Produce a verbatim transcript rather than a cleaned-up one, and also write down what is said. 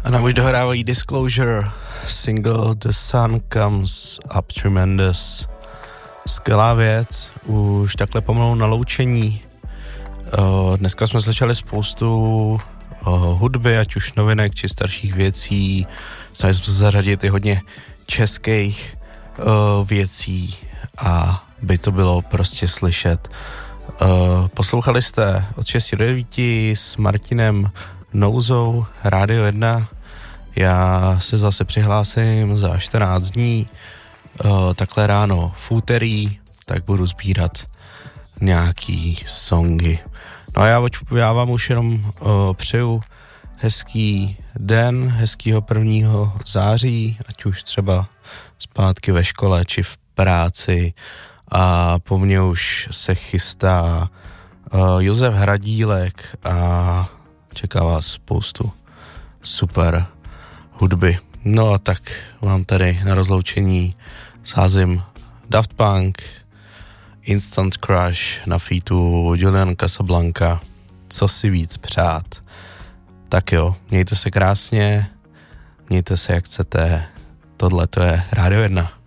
A nám už dohrávají Disclosure, single The Sun Comes Up Tremendous. Skvělá věc, už takhle pomalu na loučení. Dneska jsme slyšeli spoustu hudby, ať už novinek, či starších věcí. Snažili jsme se zařadit i hodně českých věcí a by to bylo prostě slyšet. Poslouchali jste od šesti do devíti s Martinem Nouzou, Rádio jedna. Já se zase přihlásím za čtrnáct dní, uh, takhle ráno v úterý, tak budu sbírat nějaký songy. No a já, já vám už jenom uh, přeju hezký den, hezkýho prvního září, ať už třeba zpátky ve škole, či v práci. A po mně už se chystá uh, Josef Hradílek a čeká vás spoustu super hudby. No a tak vám tady na rozloučení sázím Daft Punk, Instant Crush na featu Julian Casablanca. Co si víc přát. Tak jo, mějte se krásně, mějte se jak chcete. Tohle to je Rádio jedna.